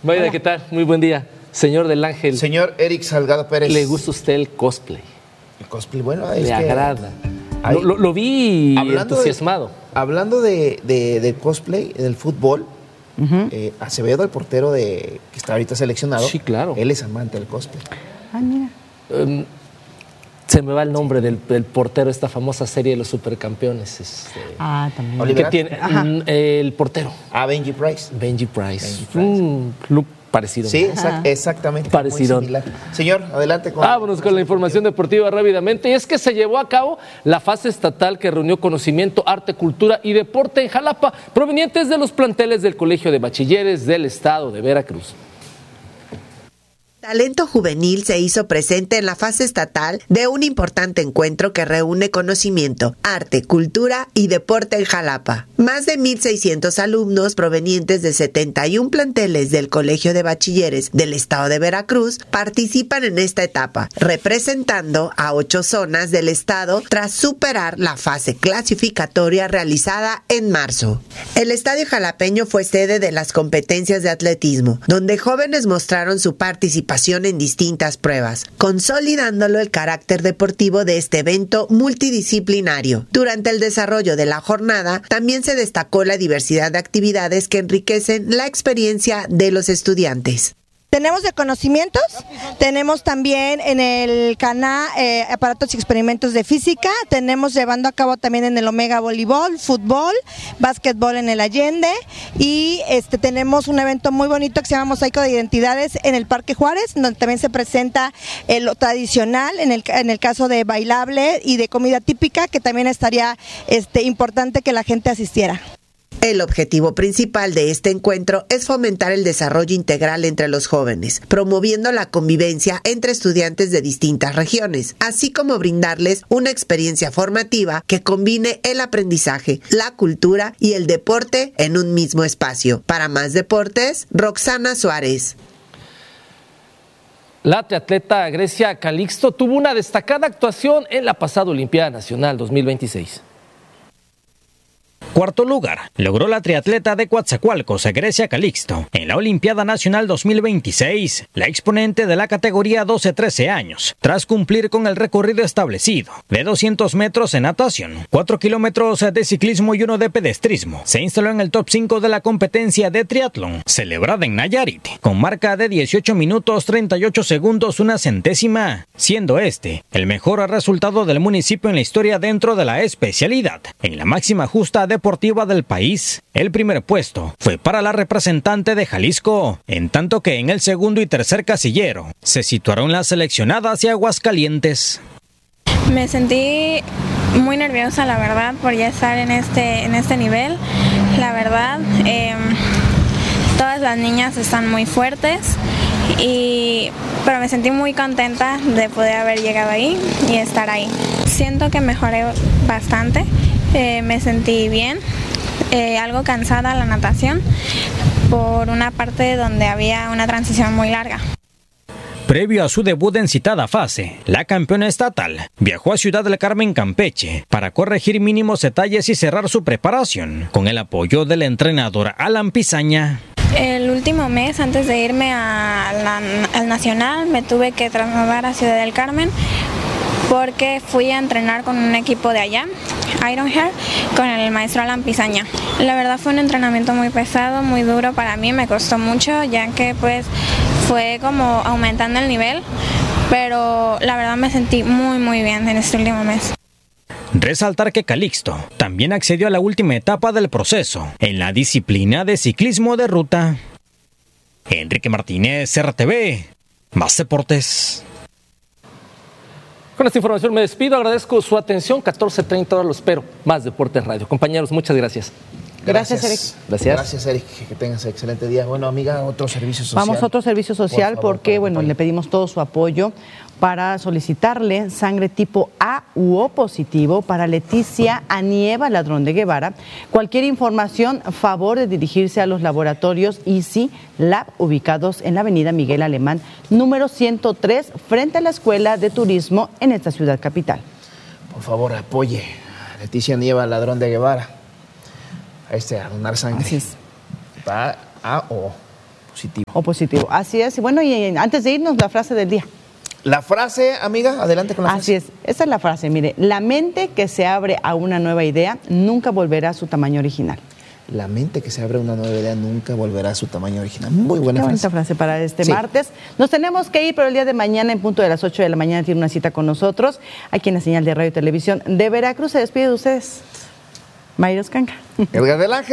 Mayra, Hola. ¿qué tal? Muy buen día. Señor del Ángel. Señor Eric Salgado Pérez. ¿Le gusta a usted el cosplay? El cosplay, bueno, es ¿Le que agrada? hay- Lo vi entusiasmado. Hablando de cosplay, del fútbol, Acevedo, el portero que está ahorita seleccionado, Sí, claro. él es amante del cosplay. Ah, mira. Se me va el nombre del portero de esta famosa serie de los supercampeones. También. Oliver. Que tiene el portero, Benji Price. Benji Price. Benji Price. Un look parecido. Sí, Ajá. exactamente. Parecido. Muy similar. Señor, adelante. Vámonos con la información deportiva rápidamente. Y es que se llevó a cabo la fase estatal que reunió conocimiento, arte, cultura y deporte en Jalapa, provenientes de los planteles del Colegio de Bachilleres del Estado de Veracruz. Talento juvenil se hizo presente en la fase estatal de un importante encuentro que reúne conocimiento, arte, cultura y deporte en Jalapa. Más de 1,600 alumnos provenientes de 71 planteles del Colegio de Bachilleres del Estado de Veracruz participan en esta etapa, representando a 8 zonas del estado tras superar la fase clasificatoria realizada en marzo. El estadio jalapeño fue sede de las competencias de atletismo, donde jóvenes mostraron su participación en distintas pruebas, consolidándolo el carácter deportivo de este evento multidisciplinario. Durante el desarrollo de la jornada, también se destacó la diversidad de actividades que enriquecen la experiencia de los estudiantes. Tenemos de conocimientos, tenemos también en el CANA aparatos y experimentos de física, tenemos llevando a cabo también en el Omega voleibol, fútbol, básquetbol en el Allende y tenemos un evento muy bonito que se llama Mosaico de Identidades en el Parque Juárez, donde también se presenta lo tradicional, en el caso de bailable y de comida típica, que también estaría importante que la gente asistiera. El objetivo principal de este encuentro es fomentar el desarrollo integral entre los jóvenes, promoviendo la convivencia entre estudiantes de distintas regiones, así como brindarles una experiencia formativa que combine el aprendizaje, la cultura y el deporte en un mismo espacio. Para Más Deportes, Roxana Suárez. La triatleta Grecia Calixto tuvo una destacada actuación en la pasada Olimpiada Nacional 2026. Cuarto lugar logró la triatleta de Coatzacoalcos, Grecia Calixto, en la Olimpiada Nacional 2026, la exponente de la categoría 12-13 años, tras cumplir con el recorrido establecido de 200 metros en natación, 4 kilómetros de ciclismo y 1 de pedestrismo. Se instaló en el top 5 de la competencia de triatlón, celebrada en Nayarit, con marca de 18 minutos 38 segundos una centésima, siendo este el mejor resultado del municipio en la historia dentro de la especialidad. En la máxima justa deportiva del país, el primer puesto fue para la representante de Jalisco, en tanto que en el segundo y tercer casillero se situaron las seleccionadas de Aguascalientes. Me sentí muy nerviosa, la verdad, por ya estar en este nivel. La verdad, todas las niñas están muy fuertes, pero me sentí muy contenta de poder haber llegado ahí y estar ahí. Siento que mejoré bastante. Me sentí bien, algo cansada la natación por una parte donde había una transición muy larga. Previo a su debut en citada fase, la campeona estatal viajó a Ciudad del Carmen, Campeche, para corregir mínimos detalles y cerrar su preparación, con el apoyo del entrenador Alan Pizaña. El último mes, antes de irme al Nacional, me tuve que trasladar a Ciudad del Carmen porque fui a entrenar con un equipo de allá, Iron Hair, con el maestro Alan Pizaña. La verdad fue un entrenamiento muy pesado, muy duro para mí, me costó mucho, ya que pues fue como aumentando el nivel, pero la verdad me sentí muy bien en este último mes. Resaltar que Calixto también accedió a la última etapa del proceso, en la disciplina de ciclismo de ruta. Enrique Martínez, RTV, Más Deportes. Con esta información me despido, agradezco su atención, 14:30 horas lo espero, Más Deportes Radio. Compañeros, muchas gracias. Gracias, Eric. Gracias, Eric. Que tengas excelente día. Bueno, amiga, otro servicio social. Vamos a otro servicio social Por favor, porque, bueno, le pedimos todo su apoyo para solicitarle sangre tipo A u O positivo para Leticia Anieva Ladrón de Guevara. Cualquier información, favor de dirigirse a los laboratorios Easy Lab ubicados en la avenida Miguel Alemán, número 103, frente a la Escuela de Turismo en esta ciudad capital. Por favor, apoye a Leticia Anieva Ladrón de Guevara a donar sangre. Así es. A o positivo. O positivo, así es. Y bueno, y antes de irnos, la frase del día. La frase, amiga, adelante con la frase. Así es, esa es la frase, mire, la mente que se abre a una nueva idea nunca volverá a su tamaño original. La mente que se abre a una nueva idea nunca volverá a su tamaño original. Muy buena frase. Bonita frase para este Sí. martes. Nos tenemos que ir, pero el día de mañana, en punto de las 8 de la mañana, tiene una cita con nosotros, aquí en la señal de Radio y Televisión de Veracruz. Se despide de ustedes, Mayros Canca. Edgar del Ángel.